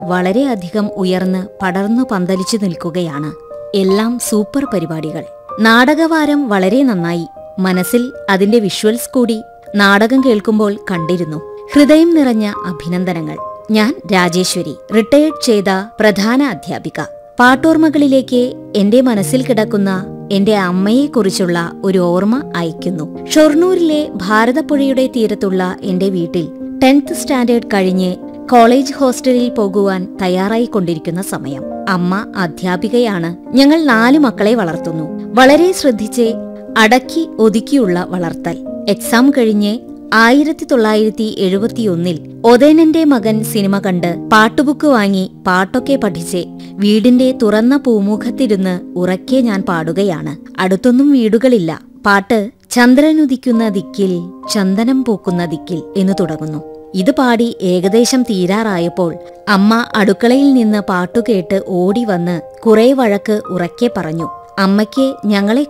വളരെയധികം ഉയർന്ന് പടർന്നു പന്തലിച്ചു നിൽക്കുകയാണ്. എല്ലാം സൂപ്പർ പരിപാടികൾ. നാടകവാരം വളരെ നന്നായി. മനസ്സിൽ അതിന്റെ വിഷ്വൽസ് കൂടി നാടകം കേൾക്കുമ്പോൾ കണ്ടിരുന്നു. ഹൃദയം നിറഞ്ഞ അഭിനന്ദനങ്ങൾ. ഞാൻ രാജേശ്വരി, റിട്ടയർഡ് ചെയ്ത പ്രധാന അധ്യാപിക. പാട്ടോർമ്മകളിലേക്ക് എന്റെ മനസ്സിൽ കിടക്കുന്ന എന്റെ അമ്മയെക്കുറിച്ചുള്ള ഒരു ഓർമ്മ അയക്കുന്നു. ഷൊർണൂരിലെ ഭാരതപ്പുഴയുടെ തീരത്തുള്ള എന്റെ വീട്ടിൽ 10th സ്റ്റാൻഡേർഡ് കഴിഞ്ഞ് കോളേജ് ഹോസ്റ്റലിൽ പോകുവാൻ തയ്യാറായിക്കൊണ്ടിരിക്കുന്ന സമയം. അമ്മ അധ്യാപികയാണ്. ഞങ്ങൾ 4 മക്കളെ വളർത്തുന്നു. വളരെ ശ്രദ്ധിച്ച് അടക്കി ഒതുക്കിയുള്ള വളർത്തൽ. എക്സാം കഴിഞ്ഞ് 1971 ഒതേനന്റെ മകൻ സിനിമ കണ്ട് പാട്ടുബുക്ക് വാങ്ങി പാട്ടൊക്കെ പഠിച്ച് വീടിന്റെ തുറന്ന പൂമുഖത്തിരുന്ന് ഉറക്കെ ഞാൻ പാടുകയാണ്. അടുത്തൊന്നും വീടുകളില്ല. പാട്ട് ചന്ദ്രനുദിക്കുന്ന ദിക്കിൽ ചന്ദനം പൂക്കുന്ന ദിക്കിൽ എന്ന് തുടങ്ങുന്നു. ഇത് പാടി ഏകദേശം തീരാറായപ്പോൾ അമ്മ അടുക്കളയിൽ നിന്ന് പാട്ടുകേട്ട് ഓടി വന്ന് കുറെ വഴക്ക് ഉറക്കെ പറഞ്ഞു. അമ്മയ്ക്ക് ഞങ്ങളെ